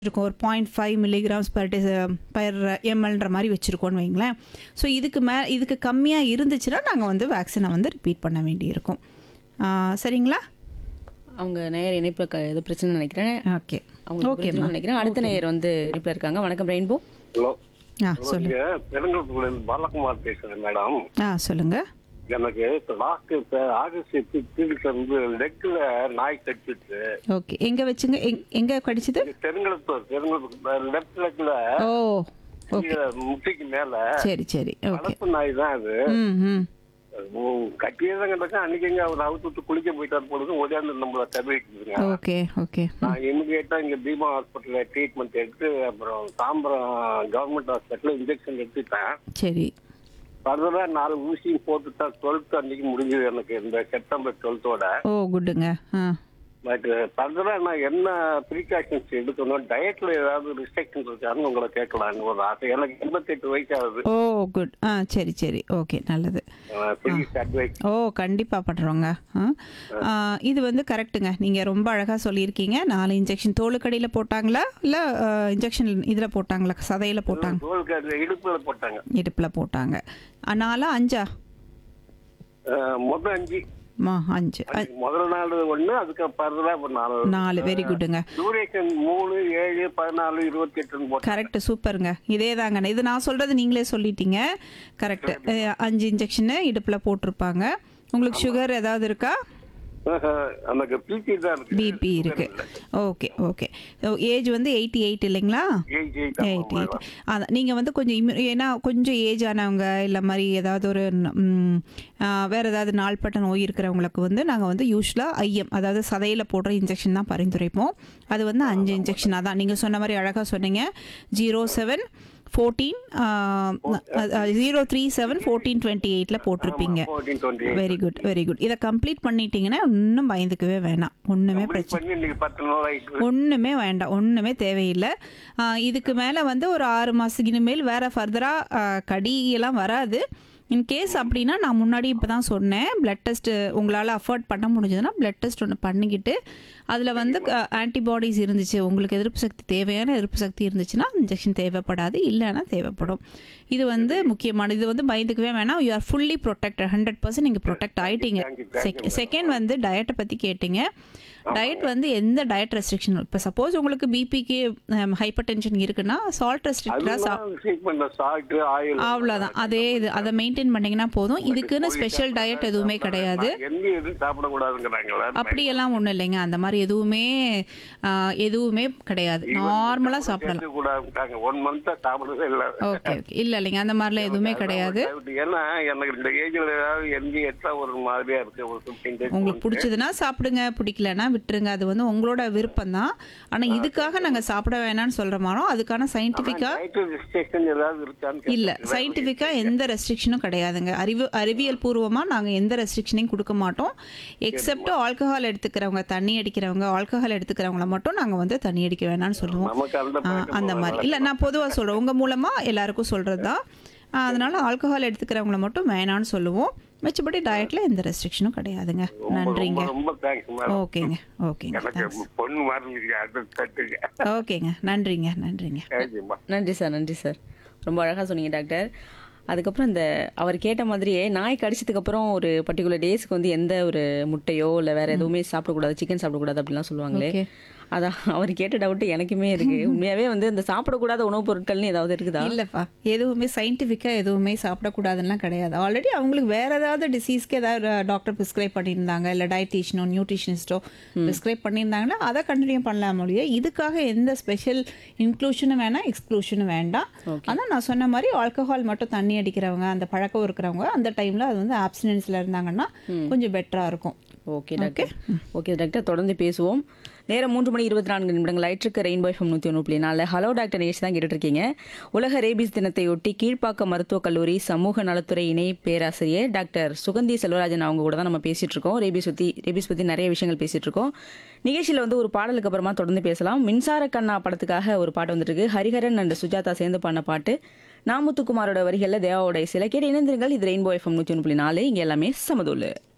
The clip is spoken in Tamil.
இருக்கும். ஒரு 0.5 மில்லிகிராம்ஸ் பெர் எம்எல்ன்ற மாதிரி வச்சுருக்கோன்னு வைங்களேன். ஸோ இதுக்கு கம்மியாக இருந்துச்சுன்னா நாங்கள் வந்து வேக்சினை வந்து ரிப்பீட் பண்ண வேண்டியிருக்கும். சரிங்களா? அவங்க நேயர் இணைப்புல ஏதோ பிரச்சனை நினைக்கிறேன். ஓகே அவங்க நினைக்கிறேன். அடுத்த நேயர் வந்து இணைப்புல இருக்காங்க. வணக்கம் ரெயின்போ. ஹலோ, சொல்லுங்க. பெருங்குளத்துலேருந்து பாலகுமார் பேசுறேன் மேடம். சொல்லுங்க. எனக்கு லாஸ்ட் ஆகஸ்ட் 15th வந்து லெக்ல நாய் கடிச்சிட்டு. ஓகே, எங்க வச்சுங்க? எங்க கடிச்சது? பெருங்குளத்து லெஃப்ட் லெக்ல ஓ, ஓகே, முட்டிக்கு மேல. சரி சரி, ஓகே. வளர்ப்பு நாய் தான் அது. ம். கட்டியதான் கண்டாக்கா அன்னைக்கு எங்க அவர் அவுத்து குளிக்க போயிட்டார் பொழுது ஓடியாந்து நம்மள தவிர்க்குதுங்க. Okay okay. நான் இமிடியேட்டா இங்க பீமா ஹாஸ்பிட்டல்ல ட்ரீட்மெண்ட் எடுத்து அப்புறம் தாம்பரம் கவர்மெண்ட் ஹாஸ்பிட்டல்ல இன்ஜெக்ஷன் எடுத்துட்டேன். சரி. ஃபர்தரா 4 ஊசியும் போட்டுட்டா 12th அன்னைக்கு முடிஞ்சது எனக்கு, இந்த செப்டம்பர் 12th. ஓ, குட்டுங்க. பட் ஃபர்தரா நான் என்ன ப்ரீகாஷன்ஸ் எடுக்கணும், டயட்ல ஏதாவது ரிஸ்ட்ரிக்ஷன் இருக்கான்னு உங்களை கேட்கலான்னு ஒரு ஆசை. எனக்கு 88 வயசு ஆகுது. ஓ, குட். சரி சரி, ஓகே, நல்லது. Please advice. ஓ, கண்டிப்பாக பண்ணுறோங்க. இது வந்து கரெக்டுங்க. நீங்கள் ரொம்ப அழகாக சொல்லியிருக்கீங்க. 4 இன்ஜெக்ஷன் தோலுக்கடியில் போட்டாங்களா இல்லை இன்ஜெக்ஷன் இதில் போட்டாங்களா, சதையில் போட்டாங்க? இடுப்புல போட்டாங்க. இடுப்பில் போட்டாங்க. 4 5 மொத்தம் 5. 5 முதல் நாள் 1, அதுக்கு ஃபர்தரா 4. வெரி குட்டுங்க. டியூரேஷன் 3, 7, 14, 28 போட்டு. கரெக்ட், சூப்பருங்க. இதே தாங்க. இது நான் சொல்கிறது நீங்களே சொல்லிட்டீங்க. கரெக்ட். 5 இன்ஜெக்ஷனு இடுப்பில் போட்டிருப்பாங்க. உங்களுக்கு சுகர் ஏதாவது இருக்கா? எனக்கு பிபி தான் இருக்கு. பிபி இருக்கு. Okay okay. ஏஜ் வந்து 88 இல்லைங்களா? 88. அதான் நீங்கள் வந்து கொஞ்சம் ஏன்னா கொஞ்சம் ஏஜ் ஆனவங்க இல்லை மாதிரி ஏதாவது ஒரு வேறு ஏதாவது நாள்பட்ட நோய் இருக்கிறவங்களுக்கு வந்து நாங்கள் வந்து யூஸ்வலாக ஐஎம், அதாவது சதையில் போடுற இன்ஜெக்ஷன் தான் பரிந்துரைப்போம். அது வந்து 5 இன்ஜெக்ஷன். அதான் நீங்கள் சொன்ன மாதிரி அழகாக சொன்னீங்க. 07 14 037 1428 போட்டிருப்பீங்க. Very good very good. இதை கம்ப்ளீட் பண்ணிட்டீங்கன்னா இன்னும் பயந்துக்கவே வேணாம். ஒன்றுமே பிரச்சனை, ஒன்றுமே வேண்டாம், ஒன்றுமே தேவையில்லை. இதுக்கு மேலே வந்து ஒரு 6 மாதத்துக்கு இனிமேல் வேறு ஃபர்தராக கடியெல்லாம் வராது. இன்கேஸ் அப்படின்னா நான் முன்னாடி இப்போ தான் சொன்னேன், பிளட் டெஸ்ட்டு உங்களால் அஃபோர்ட் பண்ண முடிஞ்சதுன்னா பிளட் டெஸ்ட் ஒன்று பண்ணிக்கிட்டு அதில் வந்து ஆன்டிபாடிஸ் இருந்துச்சு, உங்களுக்கு எதிர்ப்பு சக்தி தேவையான எதிர்ப்பு சக்தி இருந்துச்சுன்னா இன்ஜெக்ஷன் தேவைப்படாது, இல்லைன்னா தேவைப்படும். இது வந்து முக்கியமானது. இது வந்து பயந்துக்கவே வேணாம். You are fully protected. 100% நீங்கள் ப்ரொடெக்ட் ஆகிட்டீங்க. செகண்ட் வந்து டயட்டை பற்றி கேட்டிங்க. டயட் வந்து எந்த டயட் ரெஸ்ட்ரிக்ஷன், இப்போ சப்போஸ் உங்களுக்கு பிபிக்கு ஹைப்பர் டென்ஷன் இருக்குன்னா சால்ட் ரெஸ்ட்ரிக்டாக அவ்வளோதான். அதே இது அதை மெயின்டைன் பண்ணிங்கன்னா போதும். இதுக்குன்னு ஸ்பெஷல் டயட் எதுவுமே கிடையாது. அப்படியெல்லாம் ஒன்றும் இல்லைங்க. அந்த மாதிரி எதுவுமே கிடையாது. நார்மலாக சாப்பிடலாம். Okay okay. இல்லை இல்லைங்க, அந்த மாதிரிலாம் எதுவுமே கிடையாது. உங்களுக்கு பிடிச்சதுன்னா சாப்பிடுங்க, பிடிக்கலன்னா விட்டுருங்க. அது வந்து உங்களோட விருப்பம் தான். ஆனால் இதுக்காக நாங்கள் சாப்பிட வேணாம்னு சொல்கிற மாதிரி அதுக்கான சயின்டிஃபிக்காக இல்லை, சயின்டிஃபிக்காக எந்த ரெஸ்ட்ரிக்ஷனும் கிடையாதுங்க. அறிவியல் பூர்வமாக நாங்கள் எந்த ரெஸ்ட்ரிக்ஷனையும் கொடுக்க மாட்டோம். எக்ஸப்ட் ஆல்கஹால் எடுத்துக்கிறவங்க, தண்ணி அடிக்கிறவங்க, ஆல்கஹால் எடுத்துக்கிறவங்கள மட்டும் நாங்கள் வந்து தண்ணி அடிக்க வேணாம்னு சொல்லுவோம். அந்த மாதிரி இல்லை, நான் பொதுவாக சொல்கிறேன், உங்கள் மூலமாக எல்லாருக்கும் சொல்கிறது தான். அதனால ஆல்கஹால் எடுத்துக்கிறவங்கள மட்டும் வேணான்னு சொல்லுவோம். மிச்சபடி டயட்ல எந்த ரெஸ்ட்ரிக்ஷனும் கிடையாதுங்க. நன்றிங்க. ஓகேங்க ஓகேங்க. ஓகேங்க, நன்றிங்க நன்றிங்க. நன்றி சார், நன்றி சார். ரொம்ப அழகாக சொன்னீங்க டாக்டர். அதுக்கப்புறம் இந்த அவர் கேட்ட மாதிரியே நாய் கடிச்சதுக்கப்புறம் ஒரு பர்டிகுலர் டேஸ்க்கு வந்து எந்த ஒரு முட்டையோ இல்லை வேற எதுவுமே சாப்பிடக்கூடாது, சிக்கன் சாப்பிடக்கூடாது அப்படிலாம் சொல்லுவாங்களே. அதான் அவர் கேட்ட டவுட் எனக்குமே இருக்கு. உண்மையாவே வந்து இந்த சாப்பிடக்கூடாத உணவுப் பொருட்கள்னு ஏதாவது இருக்குதா? இல்லப்பா, எதுவுமே சயின்டிஃபிக்காக எதுவுமே சாப்பிடக்கூடாதுலாம் கிடையாது. ஆல்ரெடி அவங்களுக்கு வேற ஏதாவது டிசீஸ்க்கு ஏதாவது டாக்டர் ப்ரிஸ்கிரைப் பண்ணியிருந்தாங்க, இல்லை டயட்டீஷியனோ நியூட்ரிஷனிஸ்டோ ப்ரிஸ்கிரைப் பண்ணியிருந்தாங்கன்னா அதை கண்டினியூ பண்ணலாம் மொழியே. இதுக்காக எந்த ஸ்பெஷல் இன்க்ளூஷனும் வேணாம், எக்ஸ்க்ளூஷனும் வேண்டாம். ஆனால் நான் சொன்ன மாதிரி ஆல்கஹால் மட்டும் தண்ணி அடிக்கிறவங்க, அந்த பழக்கம் இருக்கிறவங்க அந்த டைமில் அது வந்து ஆப்ஸ்டினன்ஸில் இருந்தாங்கன்னா கொஞ்சம் பெட்டராக இருக்கும். Okay doctor. ஓகே டாக்டர், தொடர்ந்து பேசுவோம். நேரம் 3:24 ஆயிற்றுக்கு ரெயின்போ எஃப்எம் 101.4 ஹலோ டாக்டர் நிகழ்ச்சி தான் கேட்டுட்டு இருக்கீங்க. உலக ரேபீஸ் தினத்தை ஒட்டி கீழ்ப்பாக்கம் மருத்துவக் கல்லூரி சமூக நலத்துறை இணை பேராசிரியர் டாக்டர் சுகந்தி செல்வராஜன் அவங்க கூட தான் நம்ம பேசிட்டு இருக்கோம். ரேபீஸ் பற்றி நிறைய விஷயங்கள் பேசிட்டு இருக்கோம். நிகழ்ச்சியில் வந்து ஒரு பாடலுக்கு அப்புறமா தொடர்ந்து பேசலாம். மின்சார கண்ணா படத்துக்காக ஒரு பாட்டு வந்துருக்கு. ஹரிஹரன் அண்ட் சுஜாதா சேர்ந்து பண்ண பாட்டு. நாமுத்துக்குமாரோட வரிகளில் தேவாவோட சில கேட்டு இணைந்திருங்கள். இது ரெயின்போ எஃப்எம் 101.4. இங்கே எல்லாமே சமதூளு.